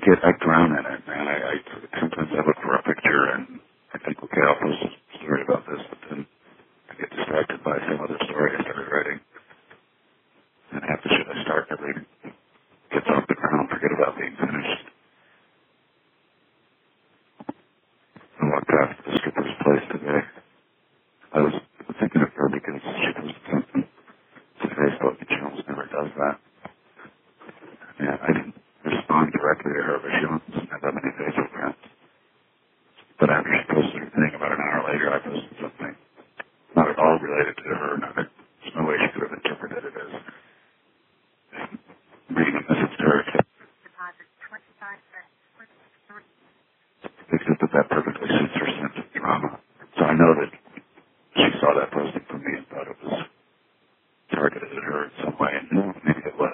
I drown in it, man. I sometimes I look for a picture and I think, okay, I'll post a story about this, but then I get distracted by some other story I started writing. And half the shit I start, I read